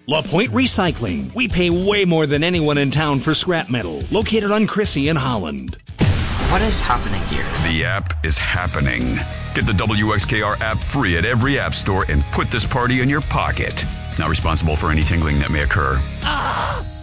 La Pointe Recycling. We pay way more than anyone in town for scrap metal. Located on Crissy in Holland. What is happening here? The app is happening. Get the WXKR app free at every app store and put this party in your pocket. Not responsible for any tingling that may occur.